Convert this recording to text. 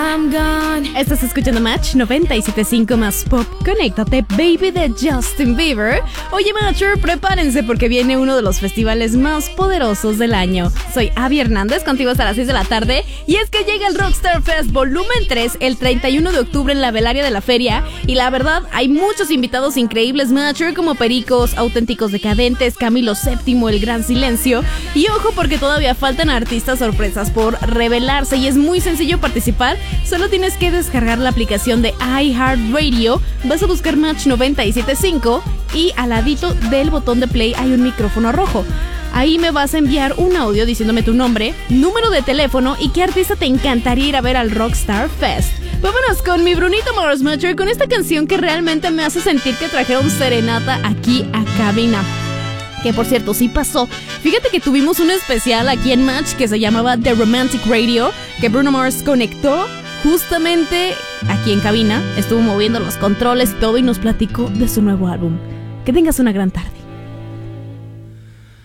I'm gone. Estás escuchando Match 97.5 más Pop. Conéctate, baby, de Justin Bieber. Oye, Matcher, prepárense porque viene uno de los festivales más poderosos del año. Soy Abby Hernández, contigo hasta las 6 de la tarde. Y es que llega el Rockstar Fest Volumen 3 el 31 de octubre en la Velaria de la Feria. Y la verdad, hay muchos invitados increíbles, Matcher, como Pericos, Auténticos Decadentes, Camilo VII, El Gran Silencio. Y ojo, porque todavía faltan artistas sorpresas por revelarse y es muy sencillo participar. Solo tienes que descargar la aplicación de iHeartRadio, vas a buscar Match 97.5 y al ladito del botón de play hay un micrófono rojo. Ahí me vas a enviar un audio diciéndome tu nombre, número de teléfono y qué artista te encantaría ir a ver al Rockstar Fest. Vámonos con mi Brunito Mars, Matcher, con esta canción que realmente me hace sentir que trajeron serenata aquí a cabina. Que por cierto, sí pasó. Fíjate que tuvimos un especial aquí en Match que se llamaba The Romantic Radio, que Bruno Mars conectó justamente aquí en cabina. Estuvo moviendo los controles y todo y nos platicó de su nuevo álbum. Que tengas una gran tarde.